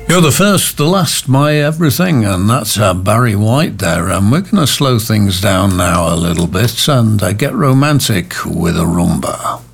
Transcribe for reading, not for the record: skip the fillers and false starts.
You're the first, the last, my everything, and that's Barry White there. And we're going to slow things down now a little bit and get romantic with a rumba.